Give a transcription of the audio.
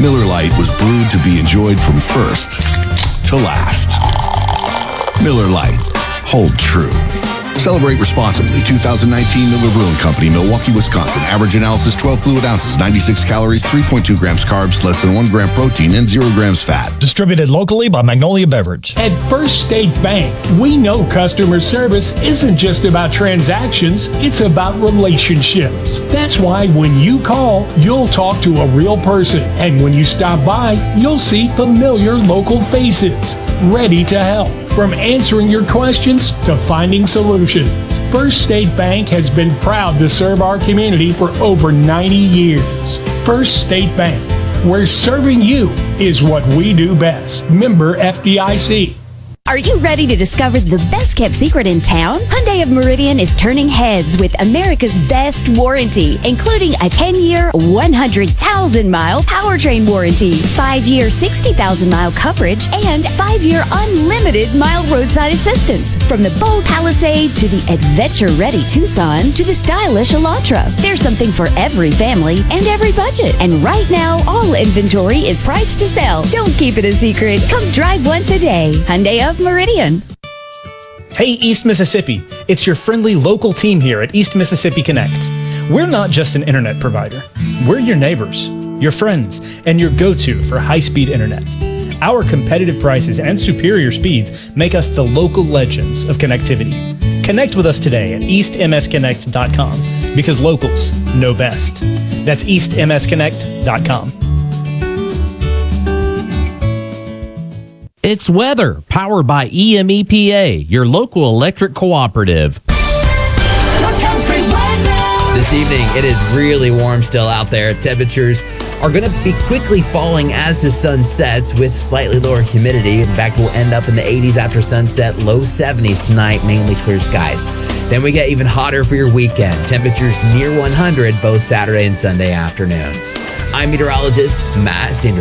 Miller Lite was brewed to be enjoyed from first to last. Miller Lite. Hold true. Celebrate responsibly. 2019 Miller Brewing Company, Milwaukee, Wisconsin. Average analysis, 12 fluid ounces, 96 calories, 3.2 grams carbs, less than 1 gram protein, and 0 grams fat. Distributed locally by Magnolia Beverage. At First State Bank, we know customer service isn't just about transactions, it's about relationships. That's why when you call, you'll talk to a real person. And when you stop by, you'll see familiar local faces, ready to help. From answering your questions to finding solutions, First State Bank has been proud to serve our community for over 90 years. First State Bank, where serving you is what we do best. Member FDIC. Are you ready to discover the best kept secret in town? Hyundai of Meridian is turning heads with America's best warranty, including a 10-year, 100,000-mile powertrain warranty, 5-year, 60,000-mile coverage, and 5-year unlimited mile roadside assistance. From the bold Palisade to the adventure-ready Tucson to the stylish Elantra, there's something for every family and every budget. And right now, all inventory is priced to sell. Don't keep it a secret. Come drive one today. Hyundai of Meridian. Hey, East Mississippi. It's your friendly local team here at East Mississippi Connect. We're not just an internet provider. We're your neighbors, your friends, and your go-to for high-speed internet. Our competitive prices and superior speeds make us the local legends of connectivity. Connect with us today at eastmsconnect.com because locals know best. That's eastmsconnect.com. It's weather, powered by EMEPA, your local electric cooperative. This evening, it is really warm still out there. Temperatures are going to be quickly falling as the sun sets with slightly lower humidity. In fact, we'll end up in the 80s after sunset, low 70s tonight, mainly clear skies. Then we get even hotter for your weekend. Temperatures near 100 both Saturday and Sunday afternoon. I'm meteorologist Matt Steenbergen.